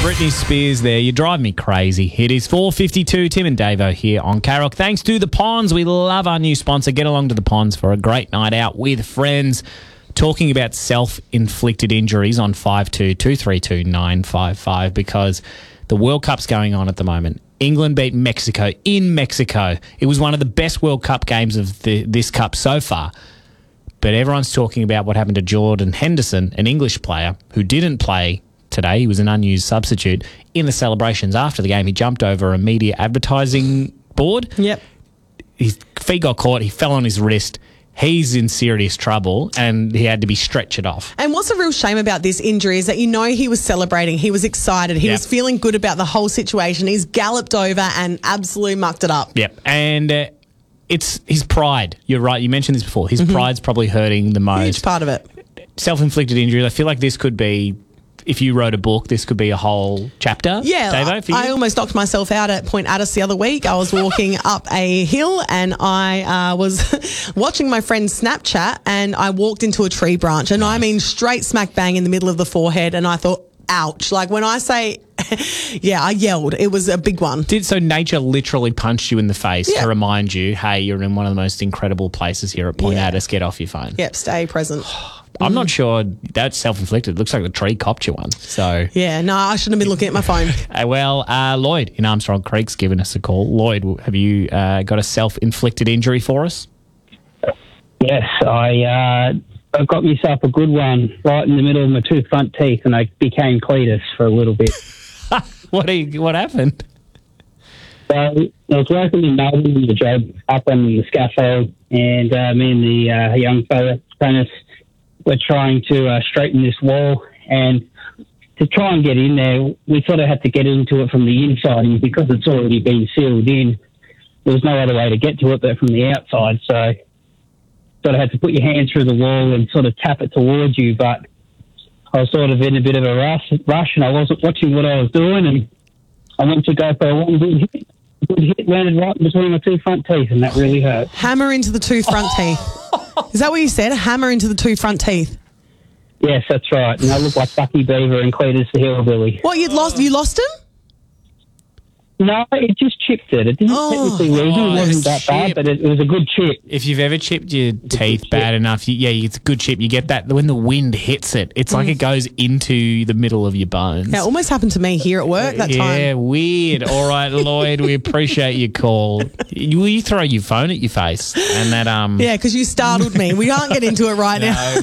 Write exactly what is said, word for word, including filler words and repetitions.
Britney Spears there. You drive me crazy. It is four fifty-two. Tim and Davo here on K-Rock. Thanks to The Ponds. We love our new sponsor. Get along to The Ponds for a great night out with friends. Talking about self-inflicted injuries on five two two three two nine five five because the World Cup's going on at the moment. England beat Mexico in Mexico. It was one of the best World Cup games of the, this Cup so far. But everyone's talking about what happened to Jordan Henderson, an English player who didn't play today. He was an unused substitute. In the celebrations after the game, he jumped over a media advertising board. Yep. His feet got caught. He fell on his wrist. He's in serious trouble and he had to be stretchered off. And what's a real shame about this injury is that you know he was celebrating, he was excited, he yep. was feeling good about the whole situation. He's galloped over and absolutely mucked it up. Yep. And uh, it's his pride. You're right. You mentioned this before. His mm-hmm. pride's probably hurting the most. Huge part of it. Self-inflicted injuries. I feel like this could be, if you wrote a book, this could be a whole chapter. Yeah, Davo, for you? I almost knocked myself out at Point Addis the other week. I was walking up a hill and I uh, was watching my friend's Snapchat and I walked into a tree branch and nice. I mean straight smack bang in the middle of the forehead and I thought, ouch. Like when I say, yeah, I yelled. It was a big one. Did So nature literally punched you in the face yeah. to remind you, hey, you're in one of the most incredible places here at Point yeah. Addis. Get off your phone. Yep, stay present. I'm not sure that's self-inflicted. It looks like the tree copped you one. So yeah, no, I shouldn't have been looking at my phone. uh, well, uh, Lloyd in Armstrong Creek's given us a call. Lloyd, have you uh, got a self-inflicted injury for us? Yes, I uh, I got myself a good one right in the middle of my two front teeth, and I became Cletus for a little bit. what? Are you, what happened? So I was working in Melbourne on the job up on the scaffold, and uh, me and the uh, young fella apprentice were trying to uh, straighten this wall, and to try and get in there, we sort of had to get into it from the inside, and because it's already been sealed in, there was no other way to get to it but from the outside. So sort of had to put your hand through the wall and sort of tap it towards you, but I was sort of in a bit of a rush, rush and I wasn't watching what I was doing, and I went to go for a one good hit. Good hit landed right between my two front teeth, and that really hurt. Hammer into the two front teeth. Is that what you said? Hammer into the two front teeth. Yes, that's right. And I look like Bucky Beaver and Cletus the Hillbilly. What, you'd lost? You lost him? No, it just chipped it. It didn't oh. technically lose it. It wasn't that chip. bad, but it, it was a good chip. If you've ever chipped your teeth bad chip. enough, you, yeah, it's a good chip. You get that when the wind hits it. It's mm. like it goes into the middle of your bones. Yeah, it almost happened to me here at work that yeah, time. Yeah, weird. All right, Lloyd, we appreciate your call. You, will you throw your phone at your face? And that um. Yeah, because you startled me. We can't get into it right no. now.